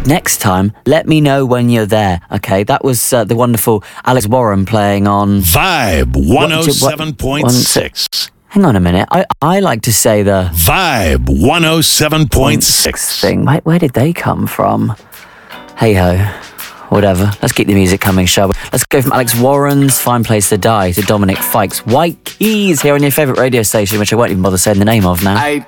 next time, let me know when you're there, okay? That was the wonderful Alex Warren playing on... Vibe 107.6. Hang on a minute. I like to say the... Vibe 107.6 thing. Where did they come from? Hey-ho. Whatever. Let's keep the music coming, shall we? Let's go from Alex Warren's Fine Place to Die to Dominic Fike's White Keys here on your favourite radio station, which I won't even bother saying the name of now. I